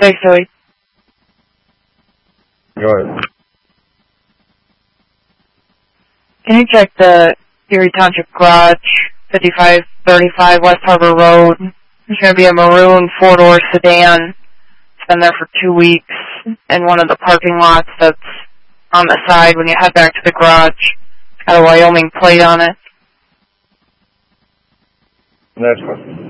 Thanks, Zoe. Go ahead. Can you check the Erie Township Garage, 5535 West Harbor Road? There's going to be a maroon four-door sedan. It's been there for 2 weeks in one of the parking lots that's on the side when you head back to the garage. It's got a Wyoming plate on it. Next one.